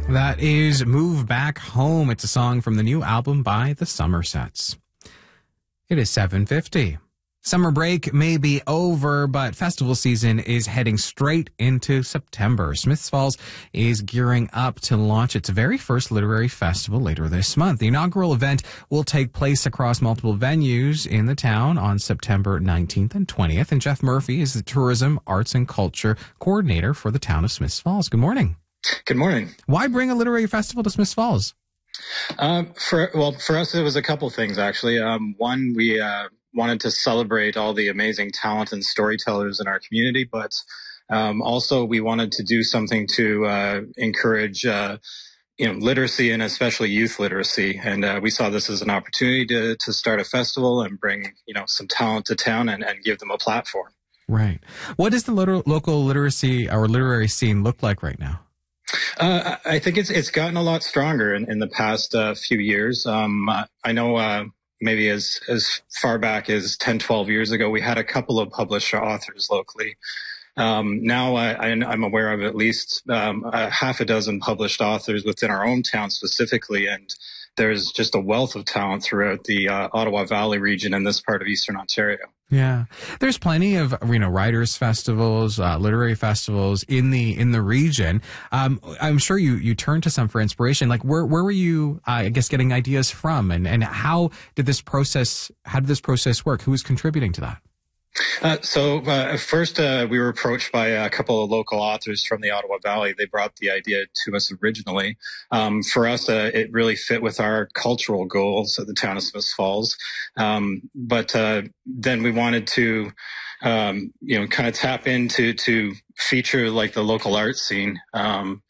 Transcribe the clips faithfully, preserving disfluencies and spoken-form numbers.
That is Move Back Home. It's a song from the new album by the Somersets. It is seven fifty. Summer break may be over, but festival season is heading straight into September. Smiths Falls is gearing up to launch its very first literary festival later this month. The inaugural event will take place across multiple venues in the town on September nineteenth and twentieth. And Jeff Murphy is the Tourism, Arts and Culture Coordinator for the town of Smiths Falls. Good morning. Good morning. Why bring a literary festival to Smiths Falls? Um, for well, for us, it was a couple things, actually. Um, one, we uh, wanted to celebrate all the amazing talent and storytellers in our community, but um, also we wanted to do something to uh, encourage uh, you know, literacy and especially youth literacy. And uh, we saw this as an opportunity to, to start a festival and bring, you know, some talent to town and, and give them a platform. Right. What does the liter- local literacy or literary scene look like right now? Uh, I think it's it's gotten a lot stronger in, in the past uh, few years. Um, I know uh, maybe as as far back as ten, twelve years ago, we had a couple of published authors locally. Um, now I, I'm aware of at least um, a half a dozen published authors within our own town specifically, and there's just a wealth of talent throughout the uh, Ottawa Valley region and this part of Eastern Ontario. Yeah, there's plenty of, you know, writers' festivals, uh, literary festivals in the in the region. Um, I'm sure you you turn to some for inspiration. Like, where where were you, uh, I guess, getting ideas from, and and how did this process how did this process work? Who was contributing to that? Uh, so uh, first, uh, we were approached by a couple of local authors from the Ottawa Valley. They brought the idea to us originally. Um, for us, uh, it really fit with our cultural goals at the town of Smiths Falls. Um, but uh, then we wanted to, um, you know, kind of tap into to feature like the local art scene. Um,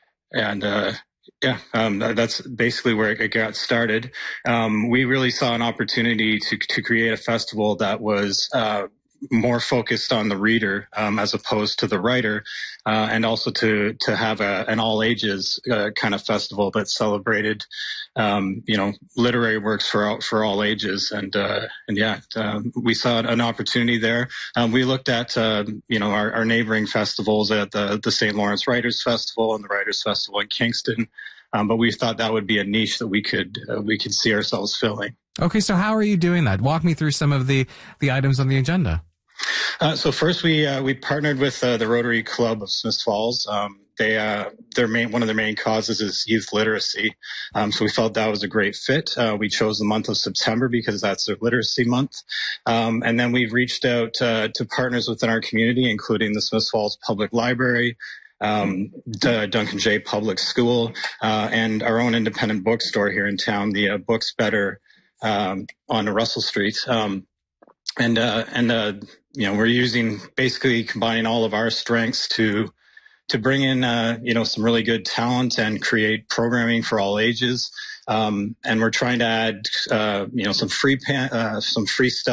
and uh, yeah, um, that's basically where it got started. Um, we really saw an opportunity to to create a festival that was uh, more focused on the reader um, as opposed to the writer, uh, and also to to have a, an all ages uh, kind of festival that celebrated, um, you know, literary works for all, for all ages. And uh, and yeah, um, we saw an opportunity there. Um, we looked at uh, you know our, our neighboring festivals at the the Saint Lawrence Writers Festival and the Writers Festival in Kingston. Um, but we thought that would be a niche that we could uh, we could see ourselves filling. Okay, so how are you doing that? Walk me through some of the, the items on the agenda. Uh, so first, we uh, we partnered with uh, the Rotary Club of Smiths Falls. Um, they uh, their main one of their main causes is youth literacy. Um, so we felt that was a great fit. Uh, we chose the month of September because that's their literacy month. Um, and then we've reached out uh, to partners within our community, including the Smiths Falls Public Library, Um, the Duncan J. Public School, uh, and our own independent bookstore here in town, the uh, Books Better um, on Russell Street. Um, and, uh, and uh, you know, we're using basically combining all of our strengths to to bring in, uh, you know, some really good talent and create programming for all ages. Um, and we're trying to add, uh, you know, some free, pan- uh, some free stuff.